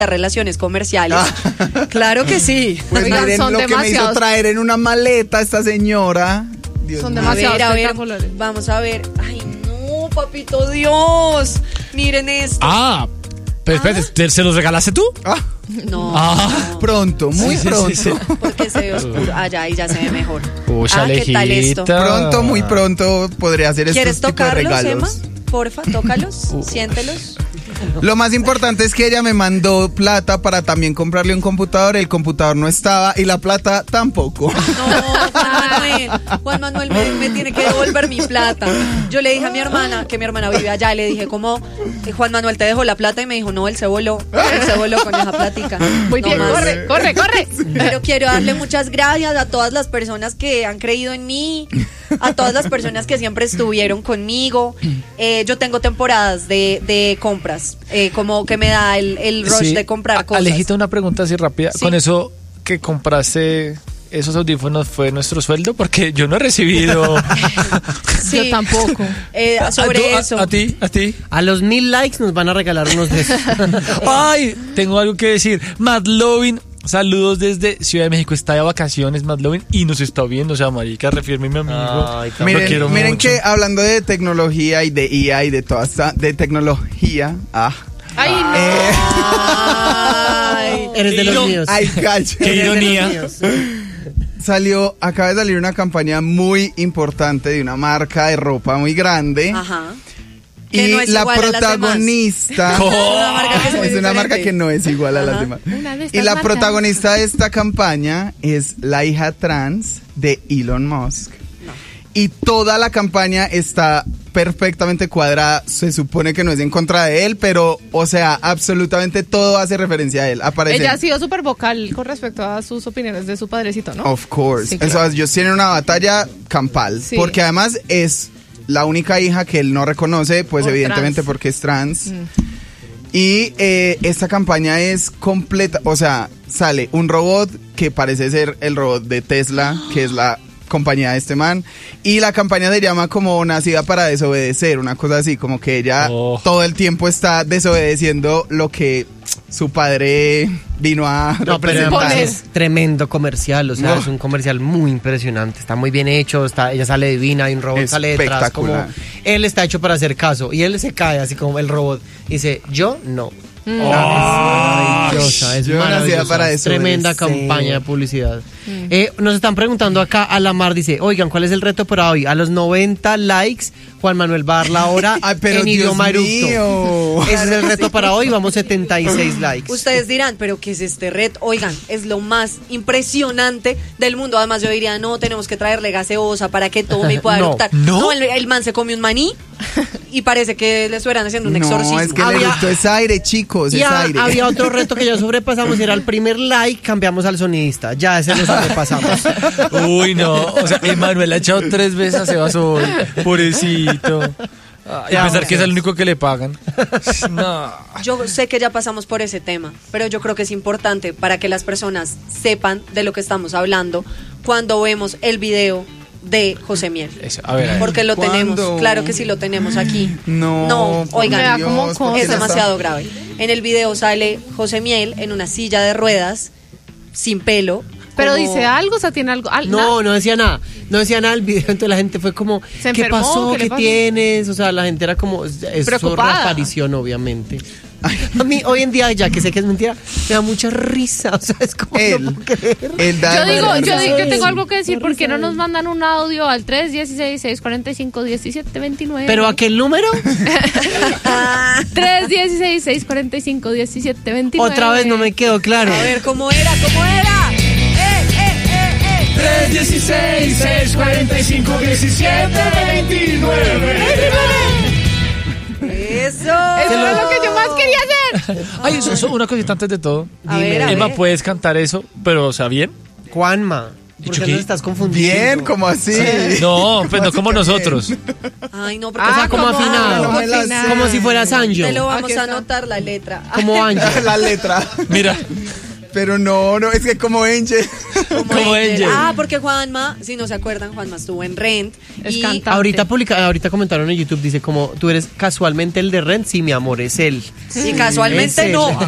relaciones comerciales. Claro que sí. Pues Oigan, miren son lo que me hizo demasiados. traer en una maleta esta señora. Dios Son mío. demasiado A ver, espectaculares. vamos a ver. Ay, no, papito Dios. Miren esto. Pero espérate, ¿se los regalaste tú? No, Ah. Pronto, muy Sí, sí, pronto. sí, sí. porque se ve oscuro. Allá y ya se ve mejor. Uy, ¿qué tal esto? Pronto, muy pronto podría hacer estos ¿Quieres tipos de tocarlos, regalos. Emma? Porfa, tócalos, siéntelos. Lo más importante es que ella me mandó plata para también comprarle un computador. El computador no estaba y la plata tampoco. No, Juan Manuel me tiene que devolver mi plata. Yo le dije a mi hermana, que mi hermana vive allá, le dije, ¿cómo Juan Manuel te dejó la plata? Y me dijo, no, él se voló con esa plática. Muy No bien, más. corre. Pero quiero darle muchas gracias a todas las personas que han creído en mí, a todas las personas que siempre estuvieron conmigo. Yo tengo temporadas de compras, como que me da el rush Sí. de comprar cosas. Alejita, una pregunta así rápida. Sí. ¿Con eso que compraste esos audífonos fue nuestro sueldo? Porque yo no he recibido. Sí. Yo tampoco. Sobre eso. ¿A ti? A los 1000 likes nos van a regalar unos de esos. Ay, tengo algo que decir. Matt Lovin, saludos desde Ciudad de México. Está de vacaciones, Matt Lovin, y nos está viendo. O sea, marica, refiérme mi amigo. Ay, Lo quiero Miren mucho. que hablando de tecnología y de IA y de toda esta de tecnología. Ay, no. Ay. Eres de los míos. Ay, cacho. Qué ironía. Acaba de salir una campaña muy importante de una marca de ropa muy grande. Ajá. Que Y no es la igual a las protagonista demás. Es una marca que es muy es una marca diferente. que no es igual a las Ajá. demás. Una de Y estas la marcas. protagonista de esta campaña es la hija trans de Elon Musk. Y toda la campaña está perfectamente cuadrada. Se supone que no es en contra de él, pero, o sea, absolutamente todo hace referencia a él. Aparece. Ella ha sido súper vocal con respecto a sus opiniones de su padrecito, ¿no? Of course. Sí, claro. O sea, ellos tienen una batalla campal. Sí. Porque además es la única hija que él no reconoce, pues Por evidentemente trans. porque es trans. Y esta campaña es completa. O sea, sale un robot que parece ser el robot de Tesla, que es la compañía de este man. Y la campaña se llama como Nacida para Desobedecer, una cosa así, como que ella todo el tiempo está desobedeciendo lo que su padre vino a No, pero representar. además es tremendo comercial, o sea, No. es un comercial muy impresionante, está muy bien hecho, ella sale divina, hay un robot sale detrás, como Espectacular. él está hecho para hacer caso, y él se cae así como el robot, y dice, yo no. Es maravillosa, es Yo nacida maravillosa, para es tremenda desobedecer. campaña de publicidad. Nos están preguntando acá, Alamar dice, oigan, ¿cuál es el reto para hoy? A los 90 likes, Juan Manuel va a dar la hora Ay, pero en Dios idioma eructo. mío. Ese es el reto para hoy, vamos 76 likes. Ustedes dirán, pero ¿qué es este red? Oigan, es lo más impresionante del mundo. Además, yo diría, no, tenemos que traerle gaseosa para que tome y pueda No, eructar. no. El man se come un maní y parece que le estuvieran haciendo un exorcismo. No, es que el Había- eructo es aire, chicos, Y es aire. había otro reto que ya sobrepasamos, era el primer like, cambiamos al sonidista. Ya ese lo sobrepasamos. Uy, no. O sea, Emanuel ha echado 3 veces a Sebas hoy. Pobrecito. Y a pesar que es el único que le pagan. No. Yo sé que ya pasamos por ese tema, pero yo creo que es importante para que las personas sepan de lo que estamos hablando cuando vemos el video de José Miel. Eso, a ver. Porque lo ¿Cuándo? tenemos, claro que sí lo tenemos aquí. No, por oigan, Me da como Dios, cosa. ¿por qué es no está? demasiado grave. En el video sale José Miel en una silla de ruedas, sin pelo. Pero como- dice algo, o sea, tiene algo. No decía nada. No decía nada el video, entonces la gente fue como, ¿Se ¿qué enfermó? pasó? ¿Qué le ¿Qué pasó? tienes? O sea, la gente era como, es solo Preocupada. la aparición, obviamente. A mí, hoy en día, ya que sé que es mentira, me da mucha risa. O sea, es como, Él. no puedo creer. Él da Yo tengo algo que decir. ¿Por qué no nos mandan un audio al 316-645-1729? ¿Pero a qué número? 316-645-1729. Otra vez no me quedó claro. A ver, ¿cómo era? 316 645 1729. Eso. Eso es lo que yo más quería hacer. Ay, eso, una cosita antes de todo. A ver, a Emma, ver. ¿puedes cantar eso? Pero, o sea, ¿bien? Juanma, ¿por ¿Yo qué qué? nos estás confundiendo? Bien, como así. No, pues no como nosotros. Ay, no, porque O sea, como afinado. no me la sé. Como si fuera Sanjo. te lo vamos Aquí a está. anotar la letra. Como Anjo. La letra. Mira, Pero no, es que como Angel. Como Angel. Ah, porque Juanma, si no se acuerdan, Juanma estuvo en Rent. Es y cantante. Ahorita comentaron en YouTube, dice como, tú eres casualmente el de Rent, sí, mi amor, es él. Y casualmente Es no. él.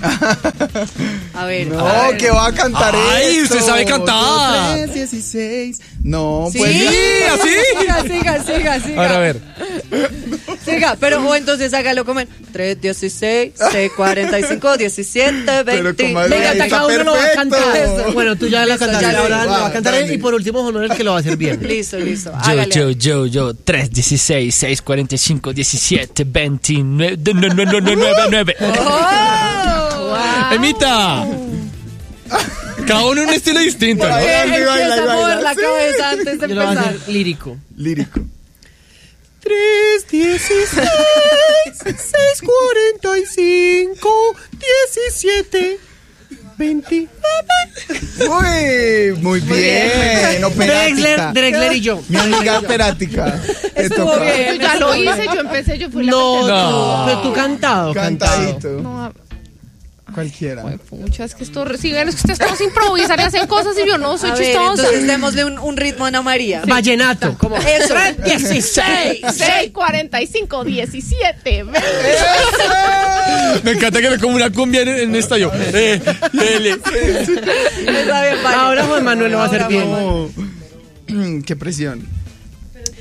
A ver. No, a ver. que va a cantar Ay, esto. usted sabe cantar. 3, 16. No, Sí, pues. siga. Ahora a ver. Siga, pero o entonces hágalo como en 3, 16, 6, 45, 17, 20. Pero comadre, Venga, está cada uno lo va a perfecto. cantar. Eso. Bueno, tú ya la Listo, cantaste, ya lo ahora hice. lo va a cantar él, Dale. y por último Honor el que lo va a hacer bien. Listo. Hágale. Yo. 3, 16, 6, 45, 17, 29, 9. ¡Oh! Emita. Cada uno un estilo distinto, ¿no? Baila, Empieza a mover la sí. cabeza antes de Yo lo voy a empezar. hacer lírico. Lírico. 3, 16, 6, 45, 17, 29. Muy bien. Operática. Drexler y yo. Mi amiga operática. Te Estuvo toca. bien. Yo ya lo hice, yo empecé, yo fui la No, cantante. pero tú cantado. Cantadito. No, Cualquiera. pucha, es que esto reciben, es que ustedes todos improvisan y hacen cosas y yo no soy A ver, chistosa. entonces démosle un ritmo a Ana María. Vallenato. Como Eso. 16. 6, 45, 17, 20. Me encanta que me como una cumbia en esta yo. Está bien, vale. Ahora Juan Manuel lo va a hacer Ahora, bien. Juan. Oh, qué presión.